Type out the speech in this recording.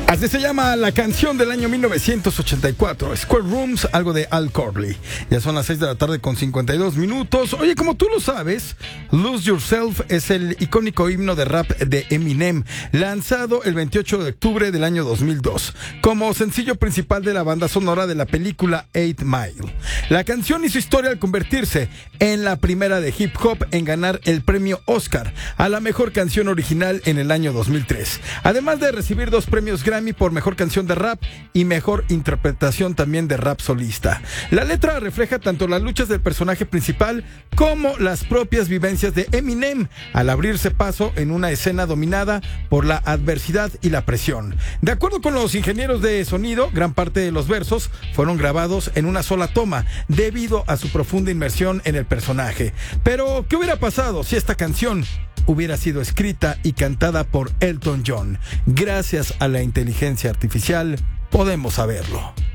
Así se llama la canción del año 1984, Square Rooms, algo de Al Corley. Ya son las 6 de la tarde con 52 minutos. Oye, como tú lo sabes, Lose Yourself es el icónico himno de rap de Eminem, lanzado el 28 de octubre del año 2002, como sencillo principal de la banda sonora de la película 8 Mile. La canción hizo historia al convertirse en la primera de hip hop en ganar el premio Oscar a la mejor canción original en el año 2003, además de recibir 2 premios Grammy por mejor canción de rap y mejor interpretación también de rap solista. La letra refleja tanto las luchas del personaje principal como las propias vivencias de Eminem al abrirse paso en una escena dominada por la adversidad y la presión. De acuerdo con los ingenieros de sonido, gran parte de los versos fueron grabados en una sola toma debido a su profunda inmersión en el personaje. Pero, ¿qué hubiera pasado si esta canción hubiera sido escrita y cantada por Elton John? Gracias a la inteligencia artificial podemos saberlo.